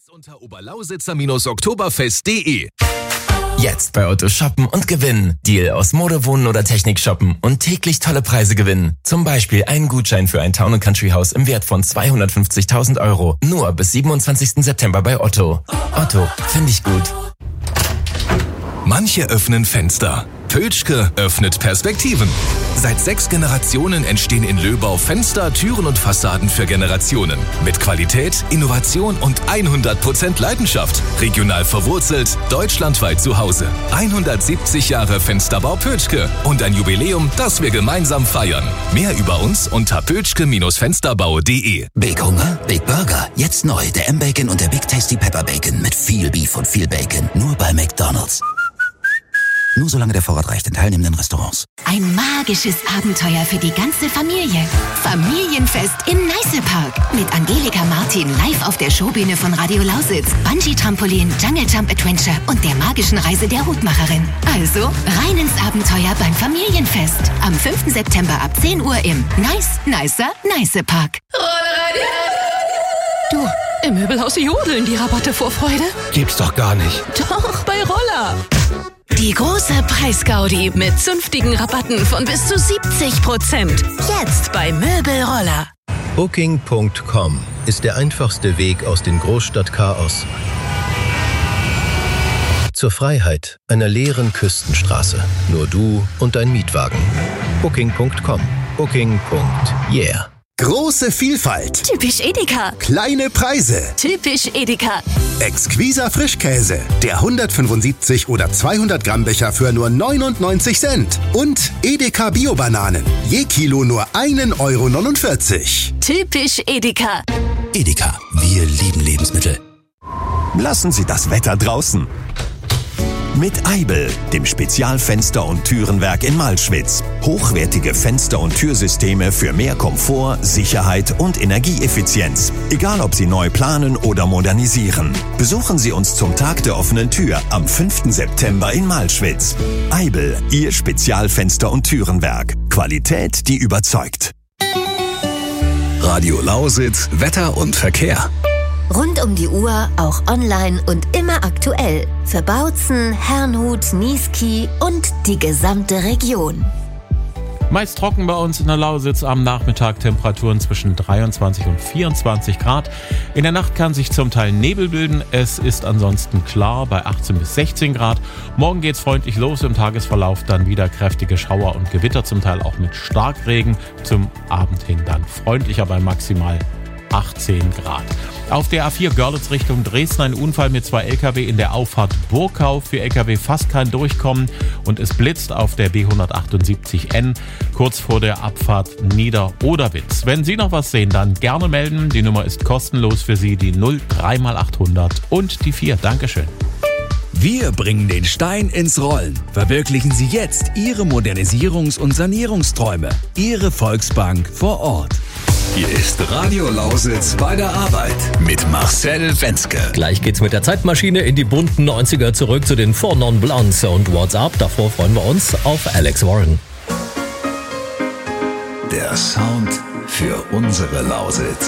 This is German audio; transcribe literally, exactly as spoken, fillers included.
Jetzt unter oberlausitzer-oktoberfest punkt de. Jetzt bei Otto shoppen und gewinnen. Deal aus Mode, Wohnen oder Technik shoppen und täglich tolle Preise gewinnen. Zum Beispiel einen Gutschein für ein Town- und Country-Haus im Wert von zweihundertfünfzigtausend Euro. Nur bis siebenundzwanzigsten September bei Otto. Otto, finde ich gut. Manche öffnen Fenster. Pötschke öffnet Perspektiven. Seit sechs Generationen entstehen in Löbau Fenster, Türen und Fassaden für Generationen. Mit Qualität, Innovation und hundert Prozent Leidenschaft. Regional verwurzelt, deutschlandweit zu Hause. hundertsiebzig Jahre Fensterbau Pötschke und ein Jubiläum, das wir gemeinsam feiern. Mehr über uns unter pötschke Fensterbau punkt de. Big Hunger, Big Burger. Jetzt neu der M-Bacon und der Big Tasty Pepper Bacon mit viel Beef und viel Bacon. Nur bei McDonald's. Nur solange der Vorrat reicht in teilnehmenden Restaurants. Ein magisches Abenteuer für die ganze Familie. Familienfest im Neiße-Park. Mit Angelika Martin live auf der Showbühne von Radio Lausitz, Bungee-Trampolin, Jungle Jump Adventure und der magischen Reise der Hutmacherin. Also rein ins Abenteuer beim Familienfest. Am fünften September ab zehn Uhr im Nice, Nicer, Neiße-Park. Du, im Möbelhaus jodeln die Rabatte vor Freude. Gibt's doch gar nicht. Doch, bei Roller. Die große Preisgaudi mit zünftigen Rabatten von bis zu siebzig Prozent. Jetzt bei Möbelroller. Booking Punkt com ist der einfachste Weg aus dem Großstadtchaos zur Freiheit einer leeren Küstenstraße. Nur du und dein Mietwagen. Booking Punkt com. Booking. Yeah. Große Vielfalt. Typisch Edeka. Kleine Preise. Typisch Edeka. Exquiser Frischkäse. Der hundertfünfundsiebzig oder zweihundert Gramm Becher für nur neunundneunzig Cent. Und Edeka Bio-Bananen. Je Kilo nur ein Euro neunundvierzig. Typisch Edeka. Edeka, wir lieben Lebensmittel. Lassen Sie das Wetter draußen. Mit Eibel, dem Spezialfenster- und Türenwerk in Malschwitz. Hochwertige Fenster- und Türsysteme für mehr Komfort, Sicherheit und Energieeffizienz. Egal ob Sie neu planen oder modernisieren. Besuchen Sie uns zum Tag der offenen Tür am fünften September in Malschwitz. Eibel, Ihr Spezialfenster- und Türenwerk. Qualität, die überzeugt. Radio Lausitz, Wetter und Verkehr. Rund um die Uhr, auch online und immer aktuell. Für Bautzen, Herrnhut, Niesky und die gesamte Region. Meist trocken bei uns in der Lausitz, am Nachmittag Temperaturen zwischen dreiundzwanzig und vierundzwanzig Grad. In der Nacht kann sich zum Teil Nebel bilden. Es ist ansonsten klar bei achtzehn bis sechzehn Grad. Morgen geht's freundlich los, im Tagesverlauf dann wieder kräftige Schauer und Gewitter, zum Teil auch mit Starkregen. Zum Abend hin dann freundlicher bei maximal achtzehn Grad. Auf der A vier Görlitz Richtung Dresden ein Unfall mit zwei L K W in der Auffahrt Burgau. Für L K W fast kein Durchkommen und es blitzt auf der B hundertachtundsiebzig N kurz vor der Abfahrt Nieder-Oderwitz. Wenn Sie noch was sehen, dann gerne melden. Die Nummer ist kostenlos für Sie, die null drei mal achthundert und die vier. Dankeschön. Wir bringen den Stein ins Rollen. Verwirklichen Sie jetzt Ihre Modernisierungs- und Sanierungsträume. Ihre Volksbank vor Ort. Hier ist Radio Lausitz bei der Arbeit mit Marcel Wenzke. Gleich geht's mit der Zeitmaschine in die bunten neunziger zurück zu den Four Non Blondes und WhatsApp. Davor freuen wir uns auf Alex Warren. Der Sound für unsere Lausitz.